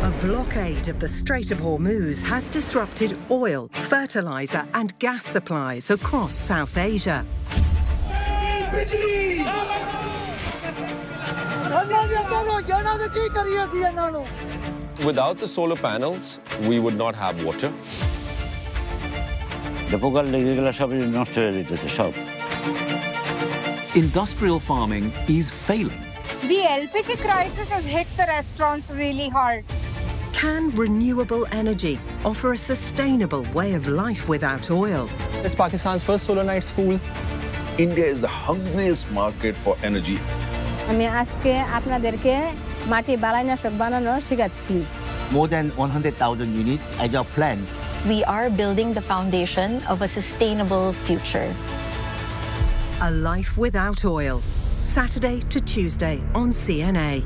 A blockade of the Strait of Hormuz has disrupted oil, fertilizer and gas supplies across South Asia. Without the solar panels, we would not have water. Industrial farming is failing. The LPG crisis has hit the restaurants really hard. Can renewable energy offer a sustainable way of life without oil? It's Pakistan's first solar night school. India is the hungriest market for energy. More than 100,000 units as our plan. We are building the foundation of a sustainable future. A life without oil. Saturday to Tuesday on CNA.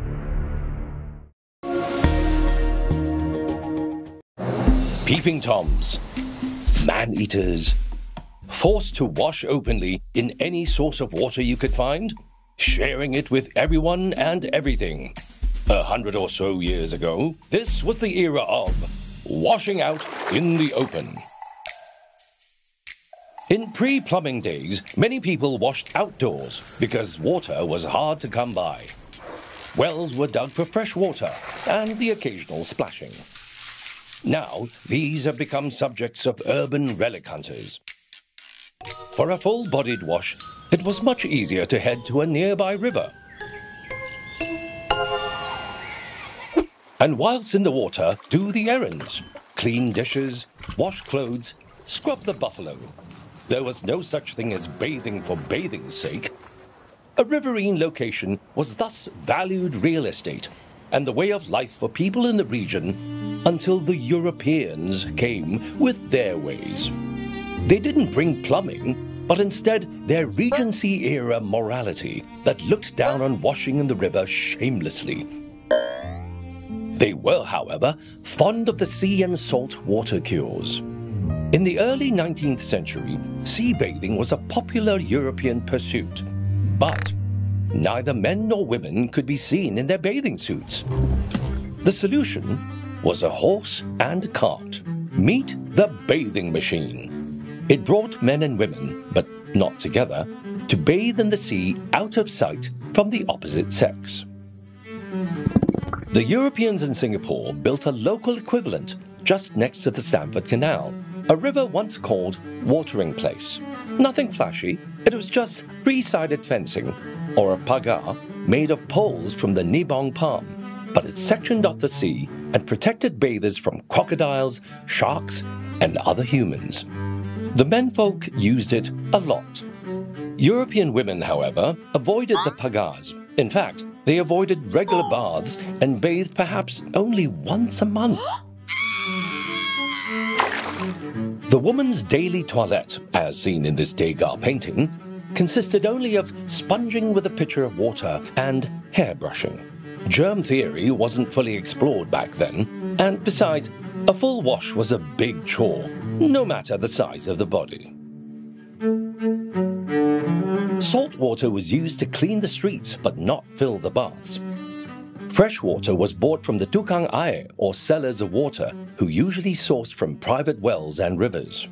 Peeping Toms, man-eaters, forced to wash openly in any source of water you could find, sharing it with everyone and everything. 100 or so years ago, this was the era of washing out in the open. In pre-plumbing days, many people washed outdoors because water was hard to come by. Wells were dug for fresh water and the occasional splashing. Now, these have become subjects of urban relic hunters. For a full-bodied wash, it was much easier to head to a nearby river. And whilst in the water, do the errands. Clean dishes, wash clothes, scrub the buffalo. There was no such thing as bathing for bathing's sake. A riverine location was thus valued real estate and the way of life for people in the region until the Europeans came with their ways. They didn't bring plumbing, but instead their Regency-era morality that looked down on washing in the river shamelessly. They were, however, fond of the sea and salt water cures. In the early 19th century, sea bathing was a popular European pursuit, but neither men nor women could be seen in their bathing suits. The solution was a horse and cart. Meet the bathing machine. It brought men and women, but not together, to bathe in the sea out of sight from the opposite sex. The Europeans in Singapore built a local equivalent just next to the Stamford Canal, a river once called Watering Place. Nothing flashy, it was just three-sided fencing, or a pagar, made of poles from the nibong palm, but it sectioned off the sea and protected bathers from crocodiles, sharks, and other humans. The menfolk used it a lot. European women, however, avoided the pagars. In fact, they avoided regular baths and bathed perhaps only once a month. The woman's daily toilette, as seen in this Degas painting, consisted only of sponging with a pitcher of water and hairbrushing. Germ theory wasn't fully explored back then, and besides, a full wash was a big chore, no matter the size of the body. Salt water was used to clean the streets, but not fill the baths. Fresh water was bought from the tukang air, or sellers of water, who usually sourced from private wells and rivers.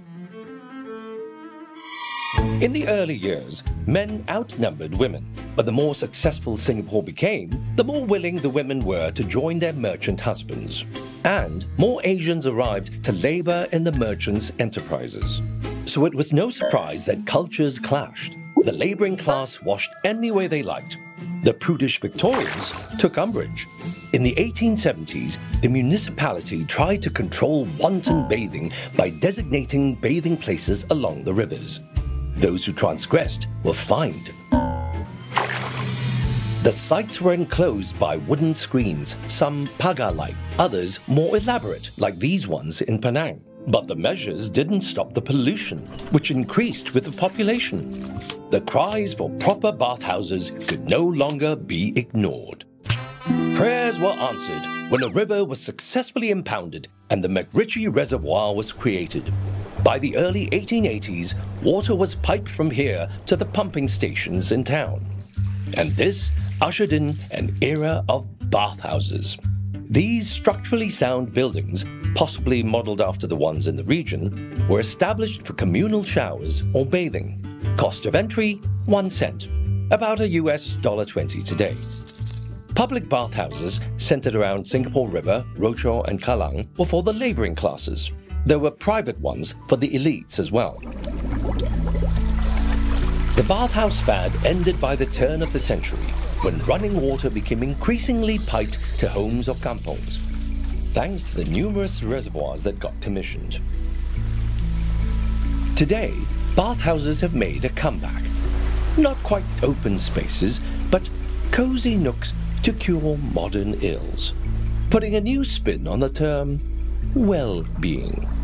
In the early years, men outnumbered women, but the more successful Singapore became, the more willing the women were to join their merchant husbands. And more Asians arrived to labor in the merchants' enterprises. So it was no surprise that cultures clashed. The laboring class washed any way they liked. The prudish Victorians took umbrage. In the 1870s, the municipality tried to control wanton bathing by designating bathing places along the rivers. Those who transgressed were fined. The sites were enclosed by wooden screens, some pagar-like, others more elaborate, like these ones in Penang. But the measures didn't stop the pollution, which increased with the population. The cries for proper bathhouses could no longer be ignored. Prayers were answered when a river was successfully impounded and the McRitchie Reservoir was created. By the early 1880s, water was piped from here to the pumping stations in town. And this ushered in an era of bathhouses. These structurally sound buildings, possibly modelled after the ones in the region, were established for communal showers or bathing. Cost of entry, 1 cent, about a US $1.20 today. Public bathhouses centred around Singapore River, Rochor and Kallang were for the labouring classes. There were private ones for the elites as well. The bathhouse fad ended by the turn of the century, when running water became increasingly piped to homes or kampongs, thanks to the numerous reservoirs that got commissioned. Today, bathhouses have made a comeback. Not quite open spaces, but cosy nooks to cure modern ills, putting a new spin on the term well-being.